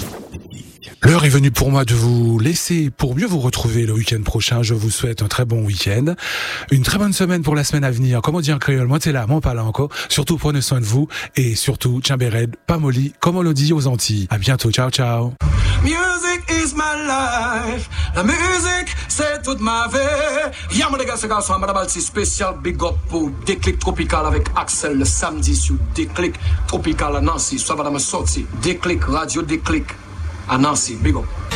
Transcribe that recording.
L'heure est venue pour moi de vous laisser pour mieux vous retrouver le week-end prochain. Je vous souhaite un très bon week-end, une très bonne semaine pour la semaine à venir. Comme on dit en créole, moi t'es là, moi pas là encore. Surtout prenez soin de vous et surtout Tchimbered, pas molly, comme on le dit aux Antilles. À bientôt, ciao ciao. Music is my life. La musique c'est toute ma vie. Y'a mon dégâts, c'est garçon, madame Alti spécial big up pour Déclic Tropical avec Axel le samedi sur Déclic Tropical à Nancy. Soit madame sorti Déclic Radio Déclic à Nancy, big up.